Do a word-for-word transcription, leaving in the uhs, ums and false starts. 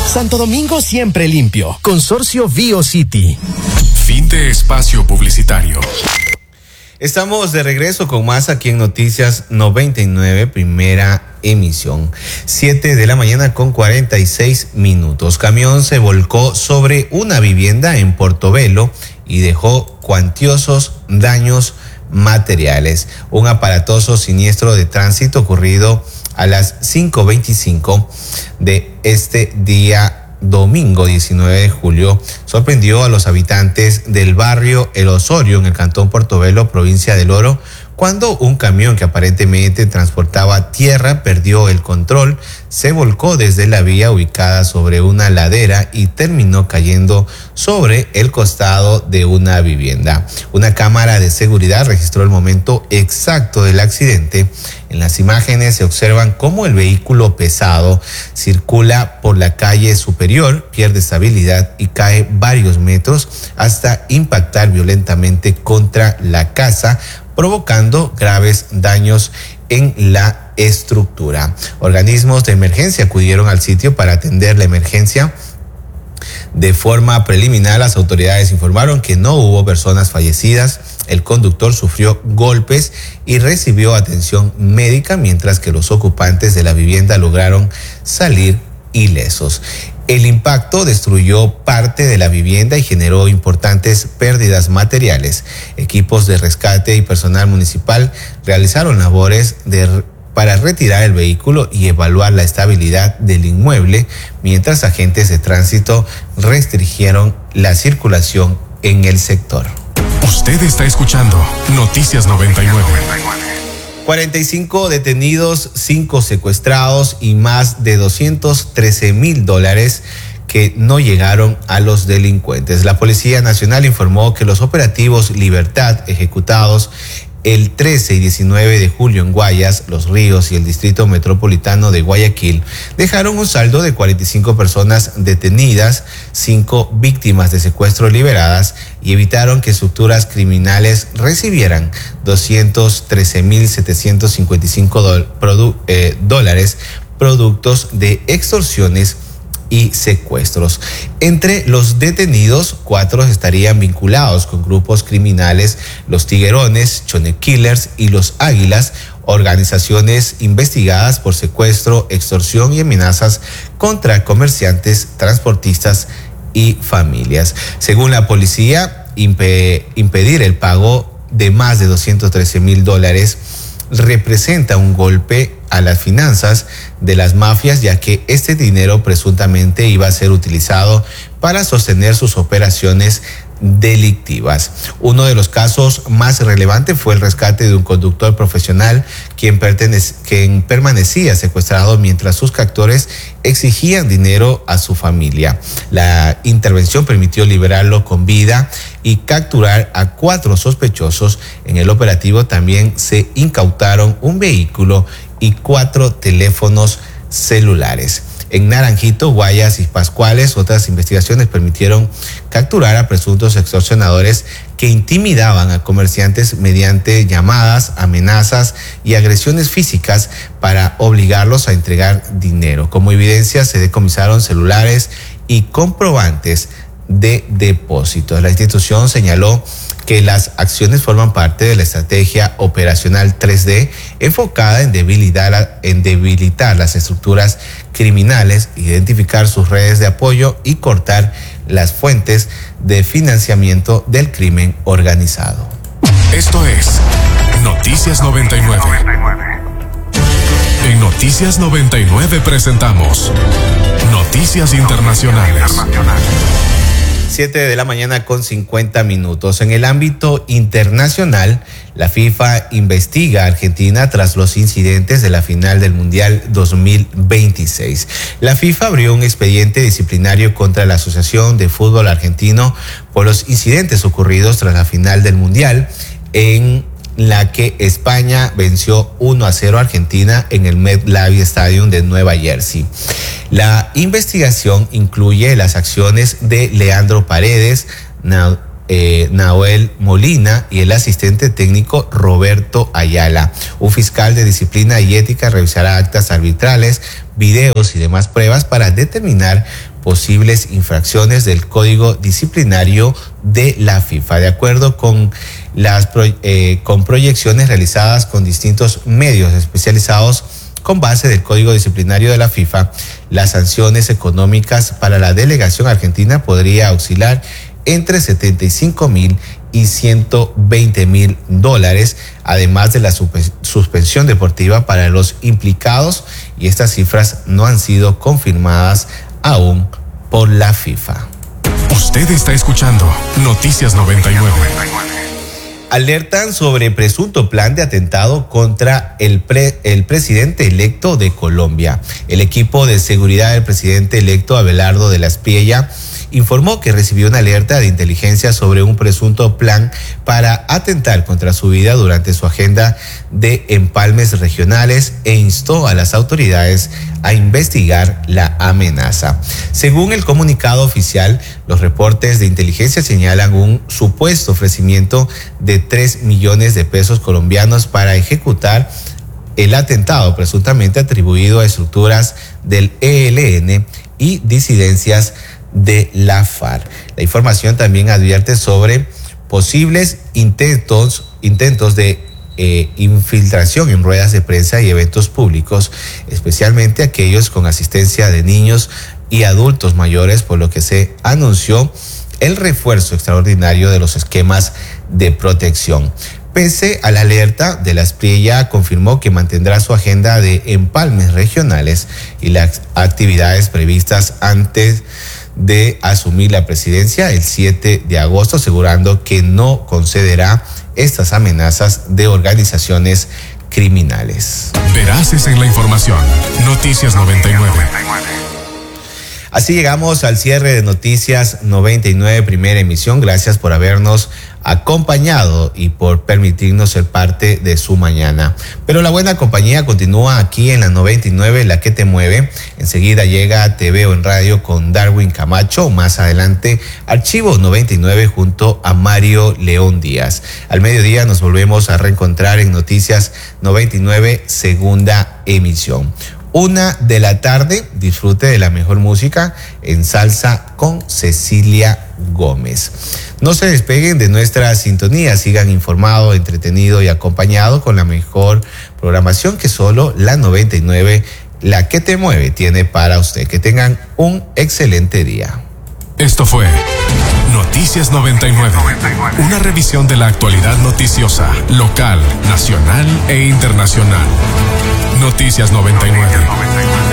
Santo Domingo siempre limpio. Consorcio BioCity. Fin de espacio publicitario. Estamos de regreso con más aquí en Noticias noventa y nueve, primera emisión. siete de la mañana con cuarenta y seis minutos. Camión se volcó sobre una vivienda en Portobelo y dejó cuantiosos daños materiales. Un aparatoso siniestro de tránsito ocurrido a las cinco veinticinco de este día domingo diecinueve de julio sorprendió a los habitantes del barrio El Osorio en el cantón Portobelo, provincia del Oro, cuando un camión que aparentemente transportaba tierra perdió el control, se volcó desde la vía ubicada sobre una ladera y terminó cayendo sobre el costado de una vivienda. Una cámara de seguridad registró el momento exacto del accidente. En las imágenes se observan cómo el vehículo pesado circula por la calle superior, pierde estabilidad y cae varios metros hasta impactar violentamente contra la casa, provocando graves daños en la estructura. Organismos de emergencia acudieron al sitio para atender la emergencia. De forma preliminar, las autoridades informaron que no hubo personas fallecidas. El conductor sufrió golpes y recibió atención médica, mientras que los ocupantes de la vivienda lograron salir ilesos. El impacto destruyó parte de la vivienda y generó importantes pérdidas materiales. Equipos de rescate y personal municipal realizaron labores de para retirar el vehículo y evaluar la estabilidad del inmueble, mientras agentes de tránsito restringieron la circulación en el sector. Usted está escuchando Noticias noventa y nueve. cuarenta y cinco detenidos, cinco secuestrados y más de doscientos trece mil dólares que no llegaron a los delincuentes. La Policía Nacional informó que los operativos Libertad ejecutados el trece y diecinueve de julio en Guayas, Los Ríos y el Distrito Metropolitano de Guayaquil dejaron un saldo de cuarenta y cinco personas detenidas, cinco víctimas de secuestro liberadas y evitaron que estructuras criminales recibieran doscientos trece mil setecientos cincuenta y cinco dólares productos de extorsiones y secuestros. Entre los detenidos, cuatro estarían vinculados con grupos criminales, los Tiguerones, Chone Killers y los Águilas, organizaciones investigadas por secuestro, extorsión y amenazas contra comerciantes, transportistas y familias. Según la policía, impe- impedir el pago de más de doscientos trece mil dólares representa un golpe a las finanzas de las mafias, ya que este dinero presuntamente iba a ser utilizado para sostener sus operaciones delictivas. Uno de los casos más relevantes fue el rescate de un conductor profesional quien, pertenece, quien permanecía secuestrado mientras sus captores exigían dinero a su familia. La intervención permitió liberarlo con vida y capturar a cuatro sospechosos. En el operativo también se incautaron un vehículo y cuatro teléfonos celulares. En Naranjito, Guayas y Pascuales, otras investigaciones permitieron capturar a presuntos extorsionadores que intimidaban a comerciantes mediante llamadas, amenazas y agresiones físicas para obligarlos a entregar dinero. Como evidencia, se decomisaron celulares y comprobantes de depósitos. La institución señaló que las acciones forman parte de la estrategia operacional tres D enfocada en debilitar, en debilitar las estructuras criminales, identificar sus redes de apoyo y cortar las fuentes de financiamiento del crimen organizado. Esto es Noticias noventa y nueve. En Noticias noventa y nueve presentamos Noticias Internacionales. siete de la mañana con cincuenta minutos. En el ámbito internacional, la FIFA investiga a Argentina tras los incidentes de la final del Mundial dos mil veintiséis. La FIFA abrió un expediente disciplinario contra la Asociación de Fútbol Argentino por los incidentes ocurridos tras la final del Mundial, en la que España venció uno a cero a Argentina en el MetLife Stadium de Nueva Jersey. La investigación incluye las acciones de Leandro Paredes, eh, Nahuel Molina y el asistente técnico Roberto Ayala. Un fiscal de disciplina y ética revisará actas arbitrales, videos y demás pruebas para determinar posibles infracciones del Código Disciplinario de la FIFA. De acuerdo con las pro, eh, con proyecciones realizadas con distintos medios especializados, con base del Código Disciplinario de la FIFA, las sanciones económicas para la delegación argentina podría oscilar entre setenta y cinco mil y ciento veinte mil dólares, además de la suspensión deportiva para los implicados, y estas cifras no han sido confirmadas aún por la FIFA. Usted está escuchando Noticias noventa y nueve. Alertan sobre presunto plan de atentado contra el, pre, el presidente electo de Colombia. El equipo de seguridad del presidente electo Abelardo de la Espriella informó que recibió una alerta de inteligencia sobre un presunto plan para atentar contra su vida durante su agenda de empalmes regionales e instó a las autoridades a investigar la amenaza. Según el comunicado oficial, los reportes de inteligencia señalan un supuesto ofrecimiento de tres millones de pesos colombianos para ejecutar el atentado presuntamente atribuido a estructuras del E L N y disidencias de la FARC. La información también advierte sobre posibles intentos, intentos de eh, infiltración en ruedas de prensa y eventos públicos, especialmente aquellos con asistencia de niños y adultos mayores, por lo que se anunció el refuerzo extraordinario de los esquemas de protección. Pese a la alerta de la Espriella, confirmó que mantendrá su agenda de empalmes regionales y las actividades previstas antes de asumir la presidencia el siete de agosto, asegurando que no concederá estas amenazas de organizaciones criminales. Veraces en la información. Noticias noventa y nueve. Así llegamos al cierre de Noticias noventa y nueve, primera emisión. Gracias por habernos acompañado y por permitirnos ser parte de su mañana. Pero la buena compañía continúa aquí en la noventa y nueve, la que te mueve. Enseguida llega Te Veo en Radio con Darwin Camacho. Más adelante, Archivo noventa y nueve junto a Mario León Díaz. Al mediodía nos volvemos a reencontrar en Noticias noventa y nueve, segunda emisión. Una de la tarde, disfrute de la mejor música en salsa con Cecilia Gómez. No se despeguen de nuestra sintonía, sigan informados, entretenidos y acompañados con la mejor programación que solo la noventa y nueve, la que te mueve, tiene para usted. Que tengan un excelente día. Esto fue Noticias noventa y nueve, una revisión de la actualidad noticiosa, local, nacional e internacional. Noticias noventa y nueve.